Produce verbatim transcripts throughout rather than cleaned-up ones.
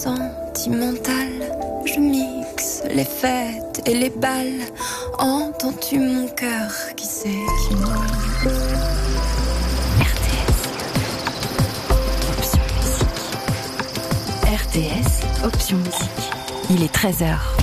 Sentimentale, je mixe les fêtes et les balles. Entends-tu mon cœur qui sait qui moi? R T S. Option musique. R T S, option musique. Il est treize heures.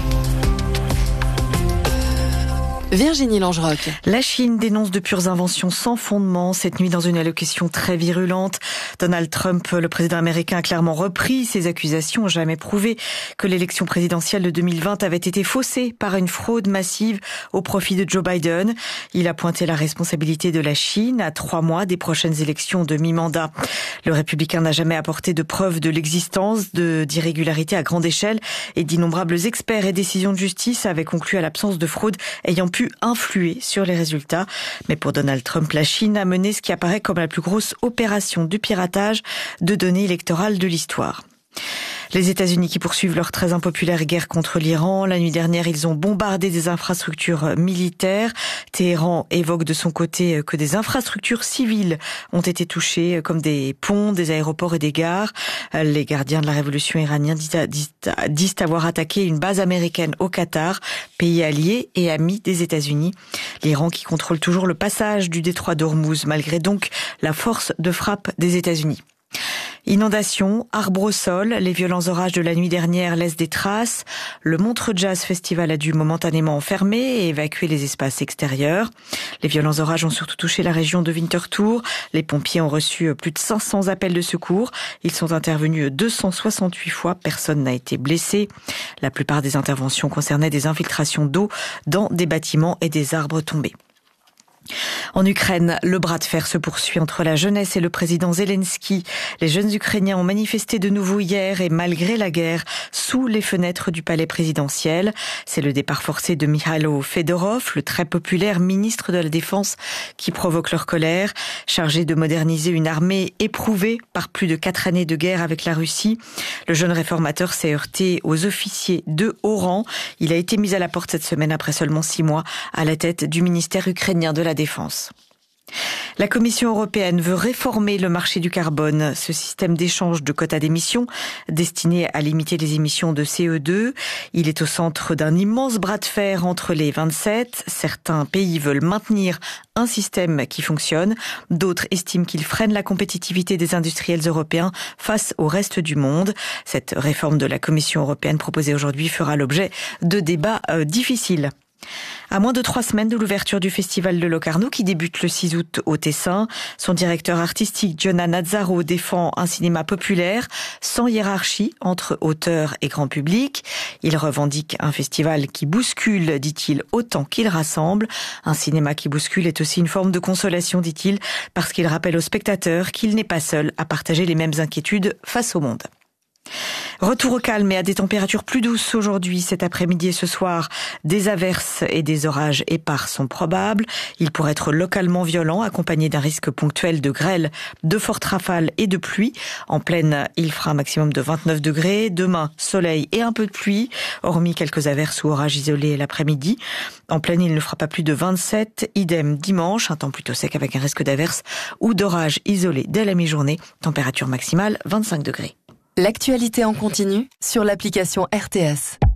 Virginie Langerock. La Chine dénonce de pures inventions sans fondement. Cette nuit, dans une allocution très virulente, Donald Trump, le président américain, a clairement repris ses accusations, jamais prouvées, que l'élection présidentielle de deux mille vingt avait été faussée par une fraude massive au profit de Joe Biden. Il a pointé la responsabilité de la Chine à trois mois des prochaines élections de mi-mandat. Le républicain n'a jamais apporté de preuve de l'existence de d'irrégularités à grande échelle et d'innombrables experts et décisions de justice avaient conclu à l'absence de fraude ayant pu influer sur les résultats. Mais pour Donald Trump, la Chine a mené ce qui apparaît comme la plus grosse opération de piratage de données électorales de l'histoire. Les États-Unis qui poursuivent leur très impopulaire guerre contre l'Iran. La nuit dernière, ils ont bombardé des infrastructures militaires. Téhéran évoque de son côté que des infrastructures civiles ont été touchées, comme des ponts, des aéroports et des gares. Les gardiens de la révolution iranienne disent avoir attaqué une base américaine au Qatar, pays allié et ami des États-Unis. L'Iran qui contrôle toujours le passage du détroit d'Ormuz, malgré donc la force de frappe des États-Unis. Inondations, arbres au sol, les violents orages de la nuit dernière laissent des traces. Le Montreux Jazz Festival a dû momentanément fermer et évacuer les espaces extérieurs. Les violents orages ont surtout touché la région de Winterthur. Les pompiers ont reçu plus de cinq cents appels de secours. Ils sont intervenus deux cent soixante-huit fois. Personne n'a été blessé. La plupart des interventions concernaient des infiltrations d'eau dans des bâtiments et des arbres tombés. En Ukraine, le bras de fer se poursuit entre la jeunesse et le président Zelensky. Les jeunes Ukrainiens ont manifesté de nouveau hier et malgré la guerre, sous les fenêtres du palais présidentiel. C'est le départ forcé de Mikhailo Fedorov, le très populaire ministre de la Défense, qui provoque leur colère. Chargé de moderniser une armée éprouvée par plus de quatre années de guerre avec la Russie, le jeune réformateur s'est heurté aux officiers de haut rang. Il a été mis à la porte cette semaine après seulement six mois à la tête du ministère ukrainien de la Défense. La Commission européenne veut réformer le marché du carbone, ce système d'échange de quotas d'émissions destiné à limiter les émissions de C O deux. Il est au centre d'un immense bras de fer entre les vingt-sept. Certains pays veulent maintenir un système qui fonctionne. D'autres estiment qu'il freine la compétitivité des industriels européens face au reste du monde. Cette réforme de la Commission européenne proposée aujourd'hui fera l'objet de débats euh, difficiles. À moins de trois semaines de l'ouverture du festival de Locarno qui débute le six août au Tessin, son directeur artistique Gianna Nazzaro défend un cinéma populaire sans hiérarchie entre auteurs et grand public. Il revendique un festival qui bouscule, dit-il, autant qu'il rassemble. Un cinéma qui bouscule est aussi une forme de consolation, dit-il, parce qu'il rappelle aux spectateurs qu'il n'est pas seul à partager les mêmes inquiétudes face au monde. Retour au calme et à des températures plus douces aujourd'hui, cet après-midi et ce soir. Des averses et des orages épars sont probables. Ils pourraient être localement violents, accompagnés d'un risque ponctuel de grêle, de fortes rafales et de pluie. En plaine, il fera un maximum de vingt-neuf degrés. Demain, soleil et un peu de pluie, hormis quelques averses ou orages isolés l'après-midi. En plaine, il ne fera pas plus de vingt-sept. Idem dimanche, un temps plutôt sec avec un risque d'averses ou d'orages isolés dès la mi-journée. Température maximale, vingt-cinq degrés. L'actualité en continu sur l'application R T S.